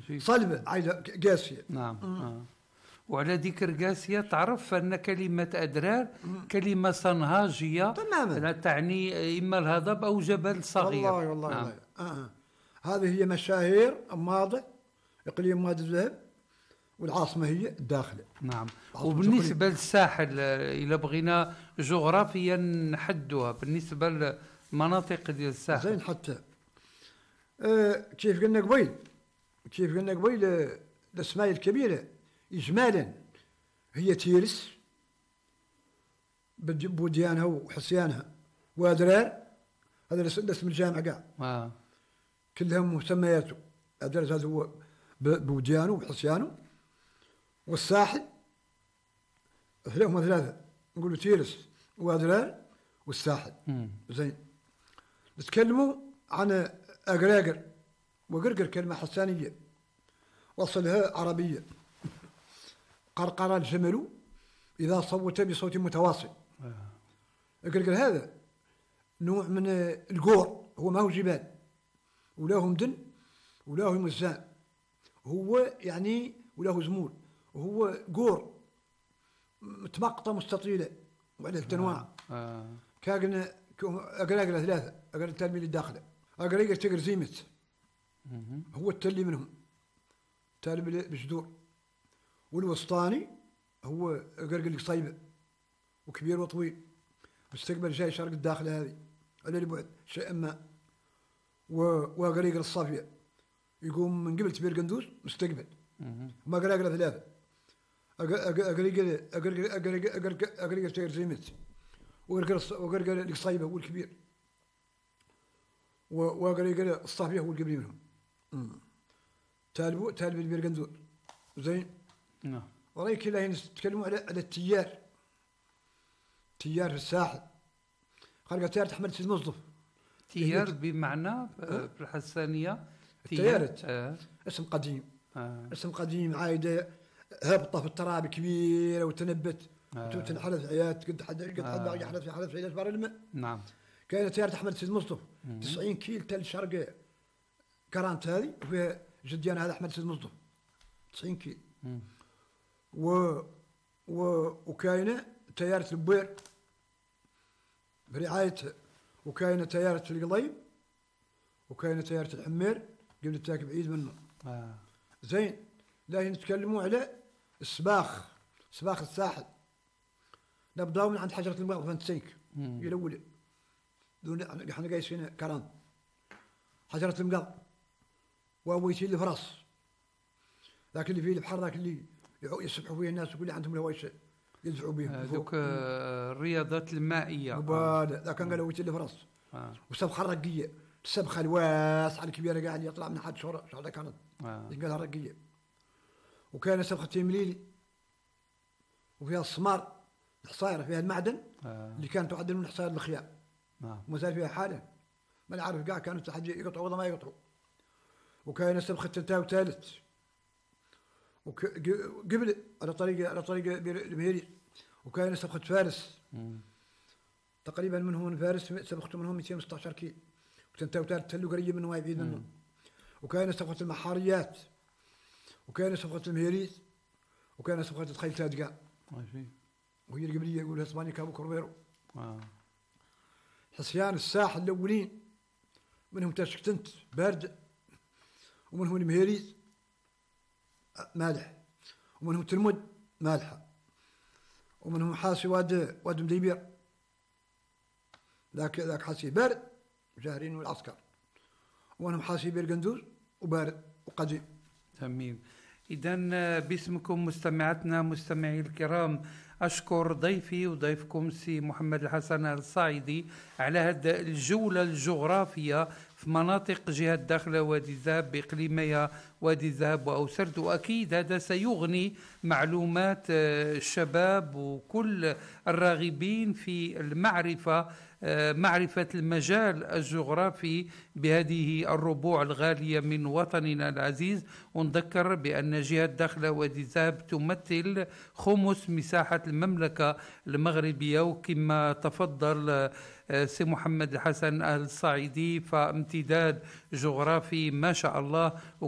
صلبة عايزة قاسية. نعم. وعلى ذكر قاسية، تعرف أن كلمة أدرار كلمة صنهاجية تماما، تعني إما الهضب أو جبل صغير. والله نعم. هذه هي مشاهير ماضي إقليم وادي الذهب، والعاصمة هي الداخلة. نعم. وبالنسبة للساحل، إذا بغينا جغرافيا نحدوها بالنسبة للمناطق ديال الساحل. زين حتى كيف قلنا قبيل الأسماء الكبيرة إجمالا هي تيرس بوديانها وحسيانها وأدرار، هذا اسم الجامع قاع. كلهم مسمياته. أدرار هذا هو بوديانه وحسيانه، والساحل هم ثلاثة، نقولوا تيرس وأدرار والساحل. زين. نتكلموا عن أقراقر وقرقر، كلمة حسانية وصلها عربية. قرقر الجمل إذا صوت بصوت متواصل. أقرقر هذا نوع من القور، هو ما هو جبال ولا هو مدن ولا هو مزان، هو يعني ولا هو زمول، وهو قور متمقطة مستطيلة وعلى أنواع. كاقنا أقراقر ثلاثة، أقراقر التلميذ الداخلة، أقراقر تقر زيمت هو التلي منهم تالي بجذور، والوسطاني هو أقراقر القصيبة وكبير وطويل، مستقبل جاي شرق الداخلة هذه على البعد شيئا ما. وأقراقر الصافية يقوم من قبل تبير قندوز مستقبل. ما أقراقر ثلاثة، أقراقر تقر زيمت وأقراقر القصيبة هو الكبير، وأقراقر الصافية هو القبلي منهم. تالب البرقندور. زين. نعم. وريك الله نتكلموا على التيار في الساحل. خلق تيار تحمل سيد مصدف. تيار بمعنى في الحسانية تيارت اسم قديم. اسم قديم عايدة هبطة في التراب كبيرة وتنبت وتنحلف عيات قد حد يحلف عيات بار الماء. نعم. كانت تيار تحمل سيد مصدف 90 كيل تل شرق كرانت هذه، وفيها جديان هذا أحمد سيد مصدف 90 كيل. وكاينة تيارة البوير برعايتها، وكاينة تيارة القليب، وكاينة تيارة الحمير قبل التاك بعيد منه. زين. لا نتكلموا على سباخ الساحل. نبداو من عند حجرة المغرب فانتسيك هي الأولى، احنا قايسين كران حجرة المقر وويتي الفرس، ذاك اللي فيه البحر، ذاك اللي يسبحوا فيه الناس وكل عندهم الهوايش يدفعوا بهم. ذوك الرياضات المائية. ذاك كان قالوا ويتي الفرس. وسبخة الرقية، السبخة الواسعة الكبيرة قاعد يطلع من حد شهر كانت قالها الرقية. وكان سبخة تيمليلي وفيها الصمار الحصايرة، فيها المعدن اللي كانت تعدل من حصاير الخيام. وما زال فيها حاله، ما نعرف كاع كانوا تحد يقطعوا ولا ما يقطعوا. وكان سبخة تنتهي وثالث قبل على طريق المهيري. وكان سبخة فارس تقريبا منهم فارس سبخت منهم 216 كيلو، وتنتهي وثالث تلو قريب منه ما بعيد منه. وكان سبخة المحاريات، وكان سبخة المهيريس، وكان سبخة الخيل تادقا وهي القبلية يقولها اسبانيا كابو كوربيرو. حسيان الساحل الأولين منهم تاشكتنت باردة، ومنهم المهيريز مالح، ومنهم تلمد مالحة، ومنهم حاسي واد مديبير ذاك حاسي بارد وجاهرين والعسكر، ومنهم حاسي بير قندوز وبارد وقديم. جميل. إذن باسمكم مستمعاتنا مستمعي الكرام، أشكر ضيفي وضيفكم سي محمد الحسن الصاعدي على هذه الجولة الجغرافية في مناطق جهة داخل وادي الذهب بإقليمية وادي الذهب وأوسرد. وأكيد هذا سيغني معلومات الشباب وكل الراغبين في المعرفة، معرفة المجال الجغرافي بهذه الربوع الغالية من وطننا العزيز. ونذكر بأن جهة داخل وادي الذهب تمثل خمس مساحة المملكة المغربية، وكما تفضل سي محمد الحسن الصاعدي فامتداد جغرافي ما شاء الله.